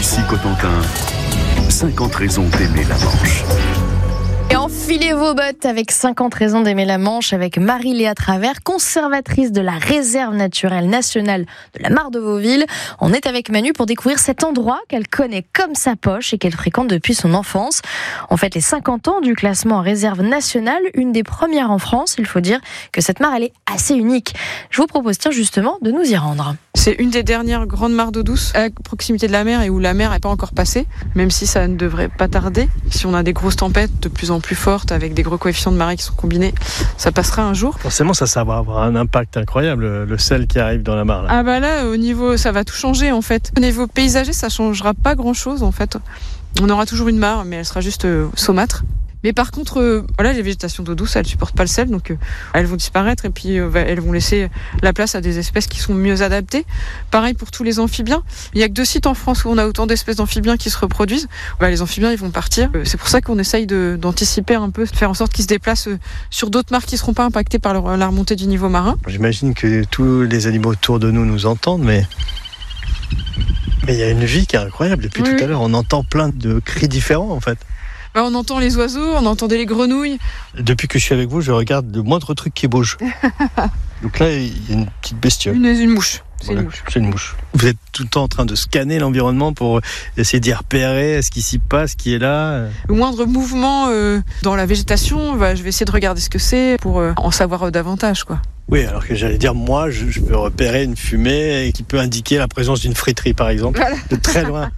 Ici Cotentin, 50 raisons d'aimer la Manche. Et enfilez vos bottes avec 50 raisons d'aimer la Manche avec Marie-Léa Travers, conservatrice de la réserve naturelle nationale de la Mare de Vauville. On est avec Manu pour découvrir cet endroit qu'elle connaît comme sa poche et qu'elle fréquente depuis son enfance. On fête les 50 ans du classement en réserve nationale, une des premières en France. Il faut dire que cette mare, elle est assez unique. Je vous propose justement de nous y rendre. C'est une des dernières grandes mares d'eau douce à proximité de la mer et où la mer n'est pas encore passée, même si ça ne devrait pas tarder. Si on a des grosses tempêtes de plus en plus fortes avec des gros coefficients de marée qui sont combinés, ça passera un jour. Forcément, ça va avoir un impact incroyable, le sel qui arrive dans la mare. Là. Ah bah là, au niveau, ça va tout changer en fait. Au niveau paysager, ça changera pas grand chose en fait. On aura toujours une mare, mais elle sera juste saumâtre. Mais par contre, les végétations d'eau douce, elles supportent pas le sel, donc elles vont disparaître et puis elles vont laisser la place à des espèces qui sont mieux adaptées. Pareil pour tous les amphibiens. Il y a que 2 sites en France où on a autant d'espèces d'amphibiens qui se reproduisent. Les amphibiens, ils vont partir. C'est pour ça qu'on essaye d'anticiper un peu, de faire en sorte qu'ils se déplacent sur d'autres mares qui seront pas impactées par la remontée du niveau marin. J'imagine que tous les animaux autour de nous entendent, mais il y a une vie qui est incroyable. Depuis tout à l'heure, on entend plein de cris différents en fait. On entend les oiseaux, on entendait les grenouilles. Depuis que je suis avec vous, je regarde le moindre truc qui bouge. Donc là, il y a une petite bestiole. Une mouche. C'est une mouche. Vous êtes tout le temps en train de scanner l'environnement pour essayer d'y repérer ce qui s'y passe, ce qui est là. Le moindre mouvement dans la végétation, je vais essayer de regarder ce que c'est pour en savoir davantage, quoi. Oui, alors que j'allais dire, moi, je peux repérer une fumée qui peut indiquer la présence d'une friterie, par exemple, voilà. De très loin.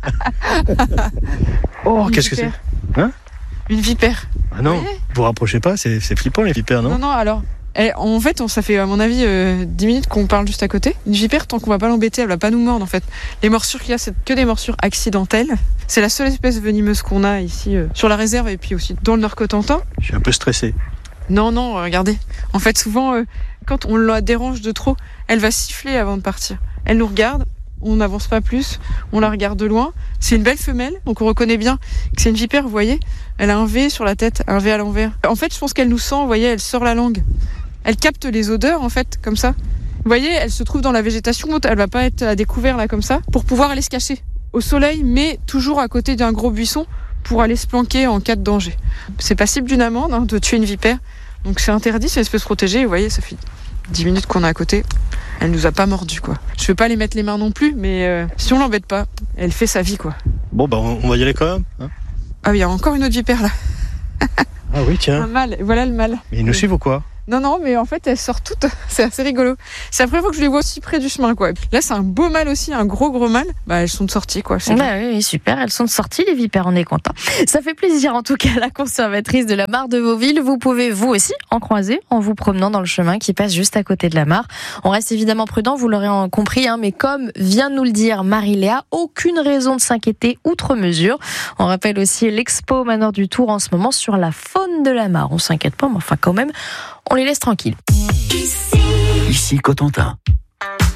Oh, qu'est-ce que c'est ? Une vipère. Ah non, vous rapprochez pas, c'est flippant les vipères, non ? Non, alors, en fait, ça fait à mon avis 10 minutes qu'on parle juste à côté. Une vipère, tant qu'on va pas l'embêter, elle va pas nous mordre en fait. Les morsures qu'il y a, c'est que des morsures accidentelles. C'est la seule espèce venimeuse qu'on a ici sur la réserve et puis aussi dans le Nord Cotentin. Je suis un peu stressé. Non, regardez. En fait, souvent, quand on la dérange de trop, elle va siffler avant de partir. Elle nous regarde. On n'avance pas plus, on la regarde de loin. C'est une belle femelle, donc on reconnaît bien que c'est une vipère, vous voyez. Elle a un V sur la tête, un V à l'envers. En fait, je pense qu'elle nous sent, vous voyez, elle sort la langue. Elle capte les odeurs, en fait, comme ça. Vous voyez, elle se trouve dans la végétation, elle va pas être à découvert, là, comme ça, pour pouvoir aller se cacher au soleil, mais toujours à côté d'un gros buisson pour aller se planquer en cas de danger. C'est passible d'une amende, de tuer une vipère. Donc c'est interdit, c'est une espèce protégée, vous voyez, ça fait 10 minutes qu'on est à côté. Elle nous a pas mordu, quoi. Je vais pas les mettre les mains non plus, mais si on l'embête pas, elle fait sa vie, quoi. Bon, on va y aller quand même. Hein. Ah oui, il y a encore une autre vipère, là. Ah oui, tiens. Un mâle, voilà le mâle. Mais ils nous suivent ou quoi ? Non, mais en fait, elles sortent toutes. C'est assez rigolo. C'est la première fois que je les vois aussi près du chemin, quoi. Là, c'est un beau mâle aussi, un gros mâle. Elles sont de sortie, quoi. Oui, super. Elles sont de sortie, les vipères, on est content. Ça fait plaisir, en tout cas, la conservatrice de la Mare de Vauville. Vous pouvez, vous aussi, en croiser en vous promenant dans le chemin qui passe juste à côté de la mare. On reste évidemment prudent, vous l'aurez compris, mais comme vient de nous le dire Marie-Léa, aucune raison de s'inquiéter outre mesure. On rappelle aussi l'expo au Manoir du Tour en ce moment sur la faune de la mare. On s'inquiète pas, mais enfin, quand même, on les laisse tranquilles. Ici Cotentin.